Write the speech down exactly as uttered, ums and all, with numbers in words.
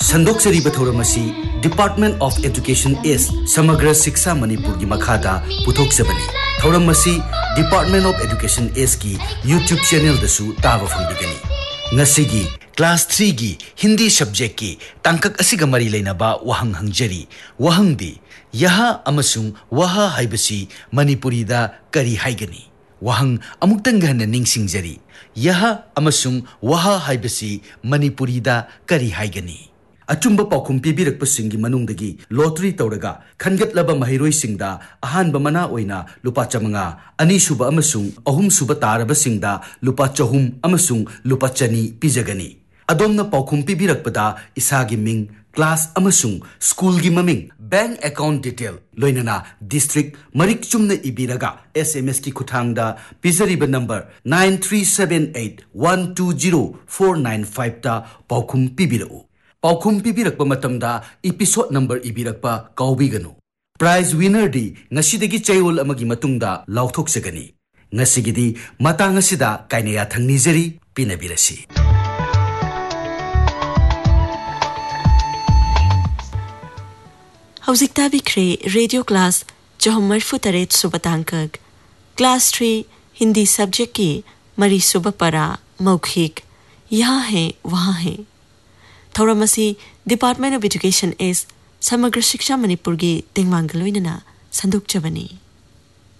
संदोक्चरीब थौरमसी department of education S समग्र शिक्षा मणिपुर की मखादा पुथोक्चबनी थौरमसी डिपार्टमेंट ऑफ एजुकेशन एस की यूट्यूब चैनल दसु ताब फंगबिगनी नसिगी क्लास थ्री की हिंदी सब्जेक्ट की तांकक असिग मरी लेनबा वहंग हंगजरी वहंगदी यहा अमसुंग वहा हाइबसी मणिपुरीदा करी हाइगनी वहंग अमुक्तंग हन निंगसिंगजरी यहा अमसुंग वहा हाइबसी मणिपुरीदा करी हाइगनी अचुंब पाखुम पीबीरकपसिंगी मनुंगदगी लॉटरी तौरगा खनगतलबा महिरोइसिंगदा अहानबा मना ओइना लुपा चमंगा अनीसुबा अमसुंग अहुमसुबा तारबसिंगदा लुपा चहुम अमसुंग लुपा चनी पिजगनी अदोमना पाखुम पीबीरकपदा इसागी मिंग क्लास अमसुंग स्कूल की ममिंग bank account detail लोइनना district Marik Chumna इबीरगा SMS की खुथांगदा पिजरीबा number nine three seven eight one two zero four nine five ता पाखुम पीबीरउ पाखुम पीबीरकपा मतमदा एपिसोड नंबर इबीरकपा काउबीगनु प्राइज विनर दी ngasiदगी चैओल अमगी मतुंगदा लाउथोक्सगनी ngasiगidi matang asida kainaya thangni पिनबिरसी हौजिकता बिख्रे radio class चौहम्मर फुतरेत सुबतांकक class three Hindi subject की मरी सुब परा मौखिक यहाँ है वहाँ है थौरमसी डिपार्टमेंट ऑफ एजुकेशन एस समग्र शिक्षा मणिपुर की तेंगमांग लोइनना संदुकचबनी।